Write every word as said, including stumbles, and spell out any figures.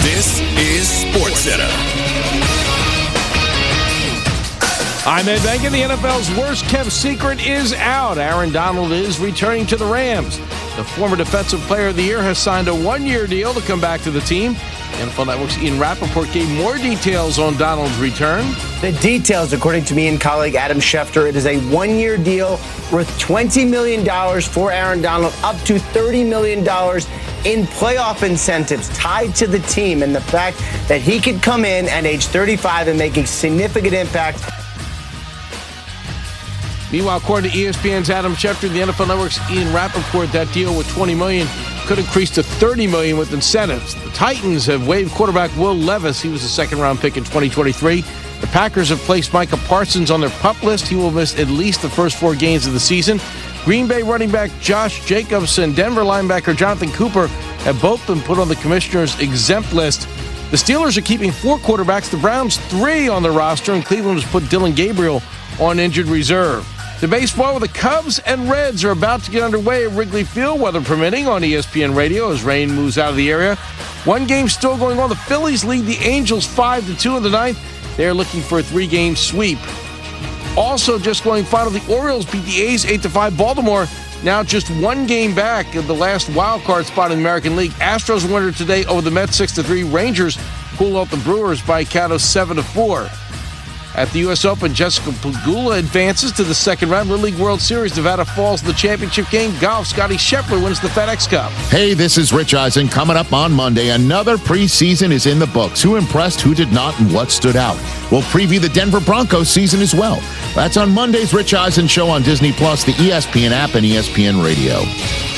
This is SportsCenter. I'm Ed Benkin. The N F L's worst-kept secret is out. Aaron Donald is returning to the Rams. The former Defensive Player of the Year has signed a one-year deal to come back to the team. The N F L Network's Ian Rappaport gave more details on Donald's return. The details, according to me and colleague Adam Schefter, it is a one-year deal worth twenty million dollars for Aaron Donald, up to thirty million dollars in playoff incentives tied to the team, and the fact that he could come in at age thirty-five and make a significant impact. Meanwhile, according to E S P N's Adam Schefter, the N F L Network's Ian Rappaport, that deal with twenty million dollars could increase to thirty million dollars with incentives. The Titans have waived quarterback Will Levis. He was a second-round pick in twenty twenty-three. The Packers have placed Micah Parsons on their PUP list. He will miss at least the first four games of the season. Green Bay running back Josh Jacobs and Denver linebacker Jonathan Cooper have both been put on the commissioner's exempt list. The Steelers are keeping four quarterbacks, the Browns three on their roster, and Cleveland has put Dylan Gabriel on injured reserve. The baseball with the Cubs and Reds are about to get underway at Wrigley Field, weather permitting, on E S P N Radio as rain moves out of the area. One game still going on. The Phillies lead the Angels five to two in the ninth. They're looking for a three-game sweep. Also just going final, the Orioles beat the A's eight to five. Baltimore now just one game back of the last wild card spot in the American League. Astros winner today over the Mets six to three. Rangers pull out the Brewers by a count of seven to four. At the U S Open, Jessica Pegula advances to the second round. Little League World Series, Nevada falls in the championship game. Golf, Scotty Scheffler wins the FedEx Cup. Hey, this is Rich Eisen. Coming up on Monday, another preseason is in the books. Who impressed, who did not, and what stood out? We'll preview the Denver Broncos season as well. That's on Monday's Rich Eisen Show on Disney Plus, the E S P N app, and E S P N Radio.